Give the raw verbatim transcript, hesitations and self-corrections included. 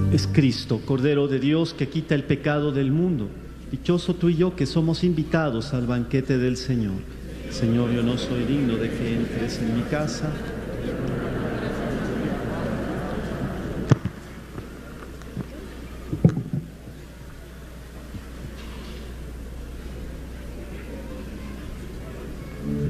Es Cristo, Cordero de Dios, que quita el pecado del mundo. Dichoso tú y yo que somos invitados al banquete del Señor. Señor, yo no soy digno de que entres en mi casa,